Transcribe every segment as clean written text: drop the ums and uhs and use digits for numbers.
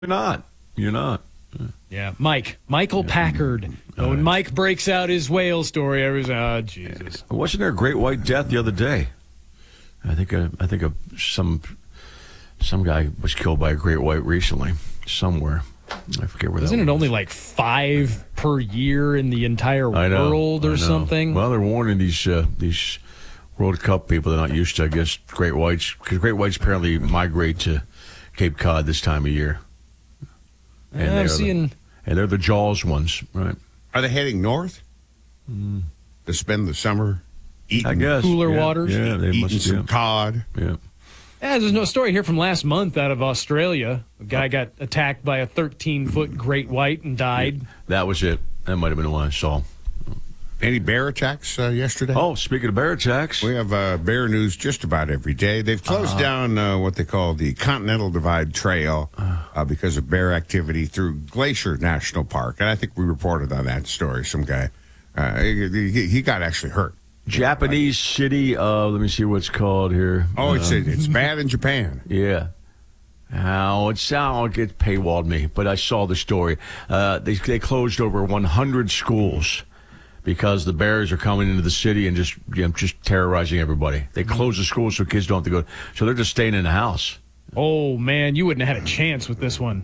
You're not. You're not. Yeah, Michael Packard. When Mike breaks out his whale story, everyone's Jesus. Wasn't there a great white death the other day? I think some guy was killed by a great white recently somewhere. I forget where. Isn't that it was. only like 5 per year in the entire world or something? Well, they're warning these World Cup people. They're not used to, I guess, great whites, because great whites apparently migrate to Cape Cod this time of year. And they're the Jaws ones, right? Are they heading north to spend the summer eating? I guess cooler waters? Yeah, they eating must some cod. Yeah. Yeah, there's no story here from last month out of Australia. A guy got attacked by a 13-foot great white and died. That was it. That might have been the one I saw. Any bear attacks yesterday? Oh, speaking of bear attacks, We have bear news just about every day. They've closed down what they call the Continental Divide Trail because of bear activity through Glacier National Park. And I think we reported on that story. Some guy, he got actually hurt. Japanese city. Let me see what's called here. Oh, it's bad in Japan. Yeah. How it paywalled me, but I saw the story. They closed over 100 schools because the bears are coming into the city and just terrorizing everybody. They close the schools so kids don't have to go. So they're just staying in the house. Oh, man, you wouldn't have had a chance with this one.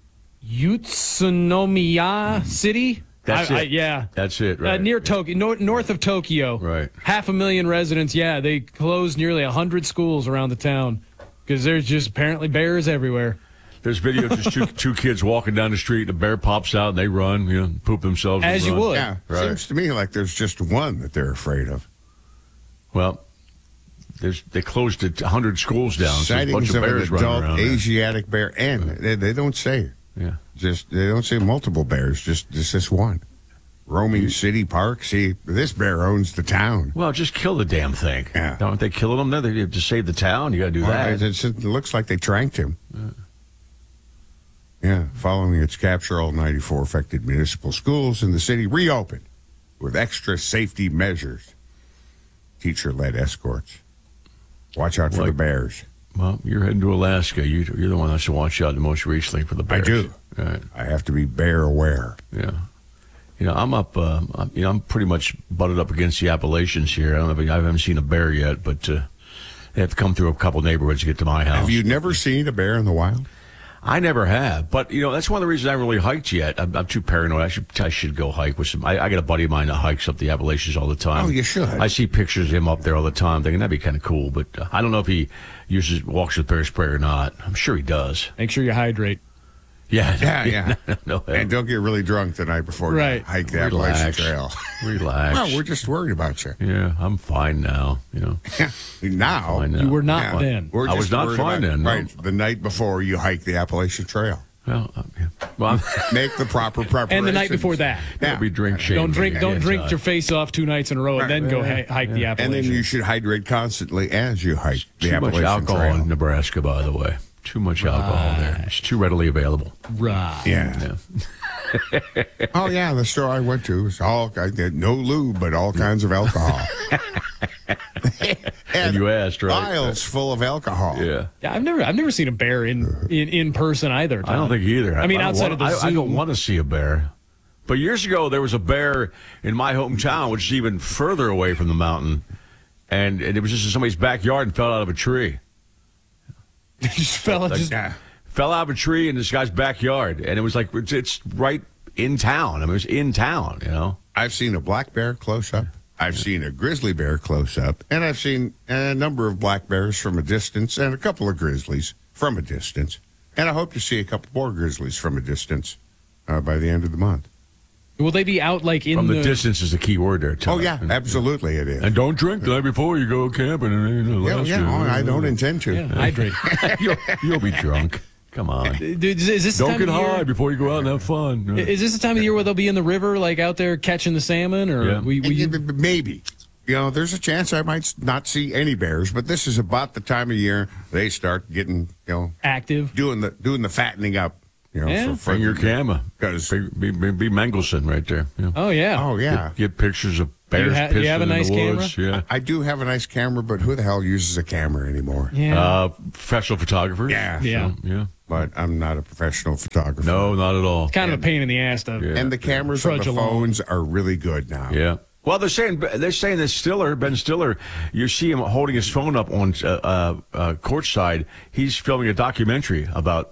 Utsunomiya City? That's it. Yeah. That's it, right. Near Tokyo, north of Tokyo. Right. 500,000 residents. Yeah, they closed nearly 100 schools around the town because there's just apparently bears everywhere. There's video of just two kids walking down the street, and a bear pops out, and they run, poop themselves. As and you run. would. Yeah, Right. seems to me like there's just one that they're afraid of. Well, they closed 100 schools down. So there's a bunch Sightings of of an bears running adult around there. Asiatic bear, and they don't say Yeah. they don't say multiple bears, just this one. Roaming city park. See, this bear owns the town. Well, just kill the damn thing. Yeah. Don't they killing them? They have to save the town. You got to do that. It looks like they tranked him. Yeah, following its capture, all 94 affected municipal schools in the city reopened with extra safety measures. Teacher-led escorts. Watch out for the bears. Well, you're heading to Alaska. You're the one that has to watch out the most recently for the bears. I do. Right. I have to be bear aware. Yeah. I'm up. I'm pretty much butted up against the Appalachians here. I haven't seen a bear yet, but they have to come through a couple neighborhoods to get to my house. Have you never seen a bear in the wild? I never have, but that's one of the reasons I haven't really hiked yet. I'm too paranoid. I should go hike with some. I got a buddy of mine that hikes up the Appalachians all the time. Oh, you should. I see pictures of him up there all the time, thinking that'd be kind of cool. But I don't know if he walks with bear spray or not. I'm sure he does. Make sure you hydrate. Yeah. No, And don't get really drunk the night before you hike the Appalachian Trail. Relax. Well, we're just worried about you. Yeah, I'm fine now. Now, Fine now. You were not yeah, then. we're I was just not worried fine about- then, no. Right, the night before you hike the Appalachian Trail. Well, well, Make the proper preparation. And the night before that. I'll be drink shaming. Don't drink your face off 2 nights in a row and then go hike the And Appalachian. then you should hydrate constantly as you hike the Too much Appalachian alcohol Trail. in Nebraska, by the way. Too much alcohol there. It's too readily available. Right. Yeah. Oh, yeah, the store I went to was no lube, but all kinds of alcohol. And you asked, right? Aisles full of alcohol. Yeah. Yeah, I've never seen a bear in person either. Tom. I don't think either. I mean, don't outside want- of the zoo. I don't want to see a bear. But years ago, there was a bear in my hometown, which is even further away from the mountain. And it was just in somebody's backyard and fell out of a tree. just fell. Fell out of a tree in this guy's backyard. And it was like, it's right in town. I mean, it was in town, I've seen a black bear close up. I've seen a grizzly bear close up. And I've seen a number of black bears from a distance and a couple of grizzlies from a distance. And I hope to see a couple more grizzlies from a distance by the end of the month. Will they be out like in From the distance is the key word there, Tom. Oh, yeah, absolutely it is. And don't drink the night before you go camping. I don't intend to. Yeah, hydrate. You'll be drunk. Come on. Dude, is this the Don't time get of year- high before you go out and have fun. Is this the time of the year where they'll be in the river, like out there catching the salmon, or Yeah. Maybe. There's a chance I might not see any bears, but this is about the time of year they start getting, active? doing the fattening up. Yeah. Bring your camera. Because Be Mengelson right there. Oh yeah. oh yeah, Get pictures of bears do you have a pissing nice in the camera? woods. Yeah. I do have a nice camera, but who the hell uses a camera anymore? Yeah. Professional photographers. Yeah. Yeah. So, yeah. but I'm not a professiononal photographer. No, not at all. Kind of a pain in the ass to And the cameras on trudge the along. phones are really good now. Yeah. Well, they're saying that Ben Stiller, you see him holding his phone up on courtside. He's filming a documentary about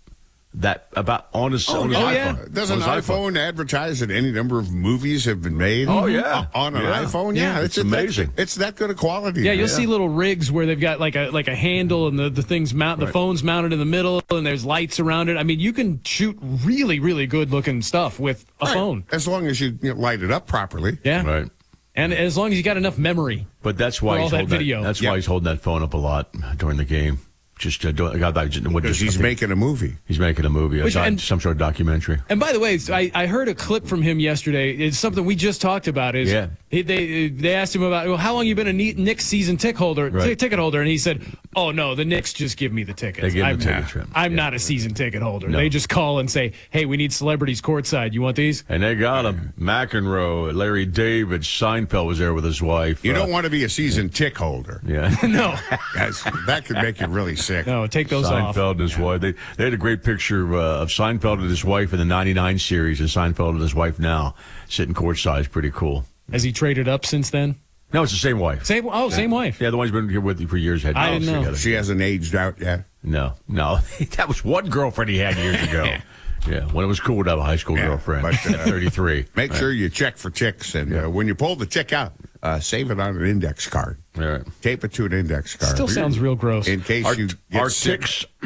on his Oh, iPhone. yeah. Does On an his iPhone advertise that any number of movies have been made? Oh, yeah. On an Yeah. iPhone? Yeah. Yeah, It's amazing. It's that good a quality. Yeah, now. you'll see little rigs where they've got like a handle and the things the phone's mounted in the middle and there's lights around it. I mean, you can shoot really, really good looking stuff with a Right. phone. As long as you light it up properly. Yeah. Right. And as long as you got enough memory. But that's why For all he's that holding video. That's Yeah. why he's holding that phone up a lot during the game. Just Because he's making a movie. He's making a movie, and- some sort of documentary. And by the way, I heard a clip from him yesterday. It's something we just talked about. Is Yeah. They asked him about, well, how long you been a Knicks season ticket holder, Right. ticket holder, and he said, "Oh no, the Knicks just give me the tickets. They give him I'm, the tickets, right. I'm Yeah. not a season ticket holder. No. They just call and say, hey, we need celebrities courtside. You want these? And they got him. McEnroe, Larry David, Seinfeld was there with his wife. You don't want to be a season tick holder. Yeah. No, Guys, that could make you really sick. no, take those off. Seinfeld and his wife. They had a great picture of Seinfeld and his wife in the '99 series, and Seinfeld and his wife now sitting courtside. It's pretty cool. Has he traded up since then? No, it's the same wife. Same wife. Yeah, the one's been here with you for years. Had I didn't know. together. She hasn't aged out yet. No. That was one girlfriend he had years ago. Yeah, when it was cool to have a high school Yeah, girlfriend but, at 33. Make sure you check for ticks, and when you pull the tick out, save it on an index card. All right. Tape it to an index card. Still sounds real gross. In case you get Are sick.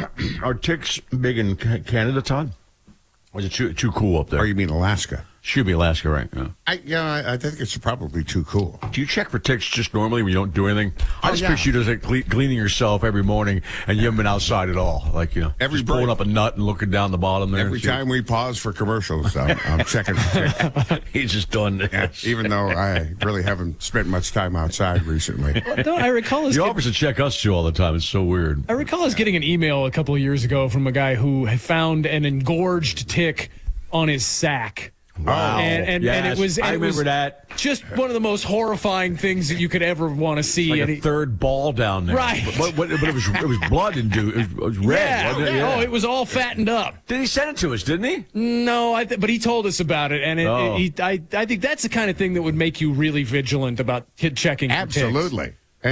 ticks big in Canada, Todd? Or is it too cool up there? Or you mean Alaska? Should be Alaska, right? Yeah. I think it's probably too cool. Do you check for ticks just normally when you don't do anything? I just yeah. picture you just like cleaning yourself every morning, and you haven't been outside at all. Like, Every just pulling break. up a nut and looking down the bottom there. Every time we pause for commercials, I'm checking for ticks. He's just done this. Yeah, even though I really haven't spent much time outside recently. No, I recall us The get- office check us too all the time. It's so weird. I recall us getting an email a couple of years ago from a guy who had found an engorged tick on his sack. Wow. And Yes, it was. I it was remember that. Just one of the most horrifying things that you could ever want to see. Like And a he- third ball down there. Right. But it was blood and it was red. yeah. Wasn't it? Oh, it was all fattened up. Did he send it to us, didn't he? No, but he told us about it, and Oh. I think that's the kind of thing that would make you really vigilant about checking. for ticks. Absolutely.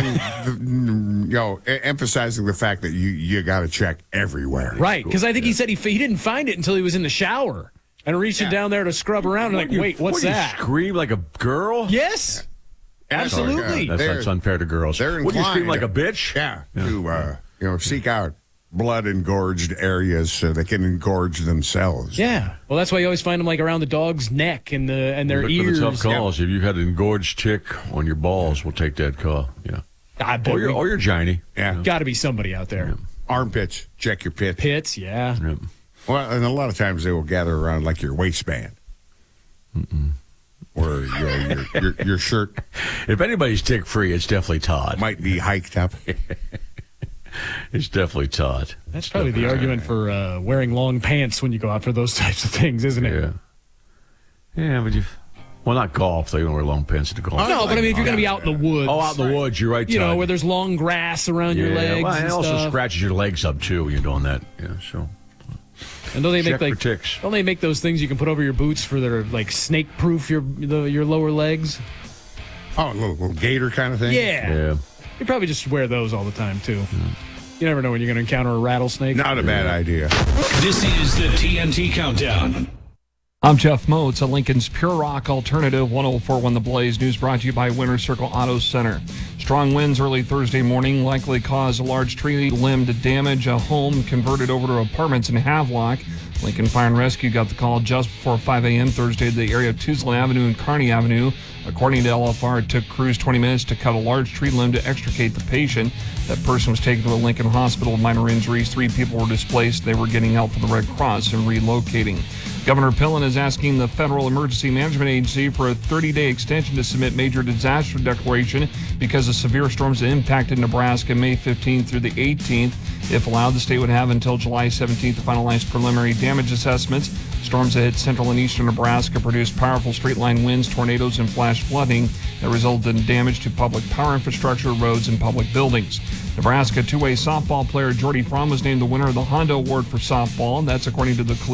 And, emphasizing the fact that you got to check everywhere. Right, because I think he said he didn't find it until he was in the shower and reaching down there to scrub around. And like, wait, what's that? You scream like a girl? Yes, absolutely. That's unfair to girls. They're Would you scream inclined- like a bitch? Yeah. To seek out blood engorged areas so they can engorge themselves. Yeah. Well, that's why you always find them like around the dog's neck and their Look ears. for the tough calls. If you had an engorged tick on your balls, we'll take that call. Yeah. I bet Or your Johnny. Yeah. got to be somebody out there. Armpits. Check your pit. Pits, yeah. Yeah. Well, and a lot of times they will gather around like your waistband. Or your shirt If anybody's tick free, it's definitely Todd. might be hiked up. It's definitely Todd. That's probably the argument for wearing long pants when you go out for those types of things, isn't it? Yeah. Yeah, but well, not golf. They don't wear long pants to golf. No, but I mean, if you're going to be out in the woods, Oh, out in the woods, you're right, Todd. you know, where there's long grass around your legs Well, and it also stuff. scratches your legs up, too, when you're doing that. Yeah, so And don't they check make for ticks. Don't they make those things you can put over your boots for that are like snake proof your lower legs? Oh, a little gator kind of thing? Yeah. Yeah. You probably just wear those all the time too. You never know when you're going to encounter a rattlesnake. Not a bad idea. This is the TNT Countdown. I'm Jeff Moats, a Lincoln's Pure Rock Alternative 104.1 The Blaze. News brought to you by Winter Circle Auto Center. Strong winds early Thursday morning likely caused a large tree limb to damage a home converted over to apartments in Havelock. Lincoln Fire and Rescue got the call just before 5 a.m. Thursday to the area of Tuesland Avenue and Kearney Avenue. According to LFR, it took crews 20 minutes to cut a large tree limb to extricate the patient. That person was taken to a Lincoln hospital with minor injuries. 3 people were displaced. They were getting help from the Red Cross and relocating. Governor Pillen is asking the Federal Emergency Management Agency for a 30-day extension to submit major disaster declaration because of severe storms that impacted Nebraska May 15th through the 18th. If allowed, the state would have until July 17th to finalize preliminary damage assessments. Storms that hit central and eastern Nebraska produced powerful straight-line winds, tornadoes, and flash flooding that resulted in damage to public power infrastructure, roads, and public buildings. Nebraska two-way softball player Jordy Fromm was named the winner of the Honda Award for softball. That's according to the